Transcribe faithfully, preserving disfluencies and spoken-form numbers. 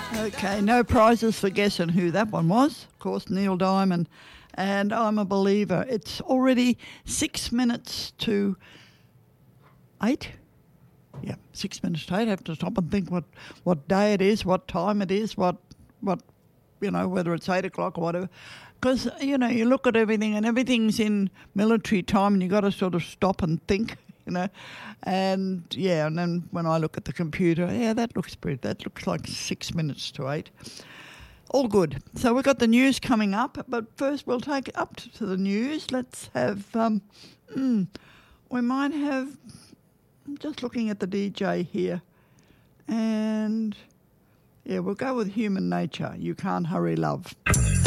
Okay, no prizes for guessing who that one was. Of course, Neil Diamond, and I'm a Believer. It's already six minutes to eight. Yeah, six minutes to eight. I have to stop and think what, what day it is, what time it is, what, what you know, whether it's eight o'clock or whatever. Because, you know, you look at everything and everything's in military time and you've got to sort of stop and think, you know. And, yeah, and then when I look at the computer, yeah, that looks pretty, that looks like six minutes to eight. All good. So we've got the news coming up, but first we'll take it up to the news. Let's have, um, mm, we might have, I'm just looking at the D J here, and, yeah, we'll go with Human Nature. You Can't Hurry Love.